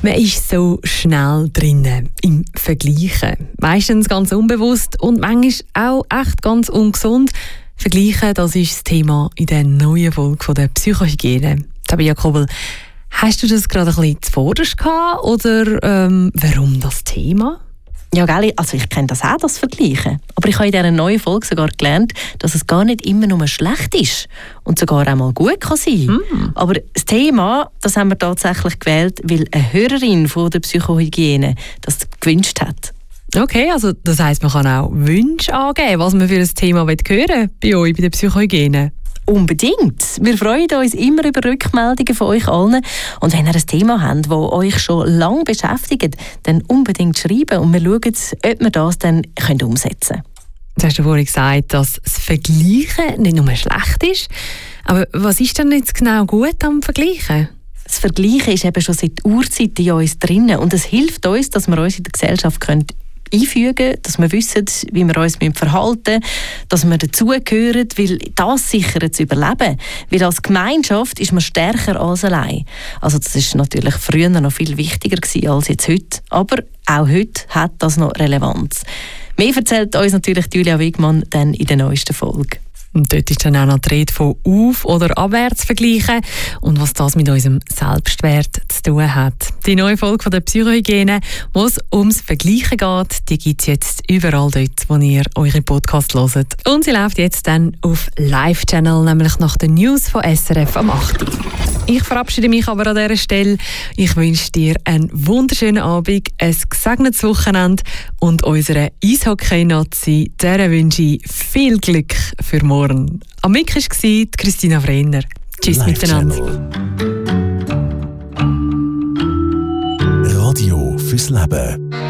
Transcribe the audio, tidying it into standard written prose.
Man ist so schnell drinnen im Vergleichen. Meistens ganz unbewusst und manchmal auch echt ganz ungesund. Vergleichen, das ist das Thema in der neuen Folge von der Psychohygiene. Tabea Kobel, hast du das gerade ein bisschen zuvorderst gehabt oder warum das Thema? Ja, gell, also ich kenne das auch, das Vergleichen. Aber ich habe in dieser neuen Folge sogar gelernt, dass es gar nicht immer nur schlecht ist und sogar auch mal gut kann sein. Aber das Thema, das haben wir tatsächlich gewählt, weil eine Hörerin von der Psychohygiene das gewünscht hat. Okay, also das heisst, man kann auch Wünsche angeben, was man für ein Thema hören will bei euch, bei der Psychohygiene. Unbedingt. Wir freuen uns immer über Rückmeldungen von euch allen. Und wenn ihr ein Thema habt, das euch schon lange beschäftigt, dann unbedingt schreiben und wir schauen, ob wir das dann umsetzen können. Du hast vorhin gesagt, dass das Vergleichen nicht nur schlecht ist. Aber was ist denn jetzt genau gut am Vergleichen? Das Vergleichen ist eben schon seit Urzeiten in uns drin und es hilft uns, dass wir uns in der Gesellschaft einfügen, dass wir wissen, wie wir uns verhalten müssen, dass wir dazugehören, weil das sichert das Überleben. Weil als Gemeinschaft ist man stärker als allein. Also das ist natürlich früher noch viel wichtiger gewesen als jetzt heute, aber auch heute hat das noch Relevanz. Mehr erzählt uns natürlich Julia Wigmann dann in der neuesten Folge. Und dort ist dann auch noch die Rede von Auf- oder Abwärtsvergleichen und was das mit unserem Selbstwert zu tun hat. Die neue Folge von der Psychohygiene, wo es ums Vergleichen geht, die gibt es jetzt überall dort, wo ihr eure Podcasts hört. Und sie läuft jetzt dann auf Live-Channel, nämlich nach den News von SRF am 8. Ich verabschiede mich aber an dieser Stelle. Ich wünsche dir einen wunderschönen Abend, ein gesegnetes Wochenende und unserer Eishockey-Nazi, der wünsche ich viel Glück für morgen. Am Mic war Christina Brenner. Tschüss miteinander. Radio fürs Leben.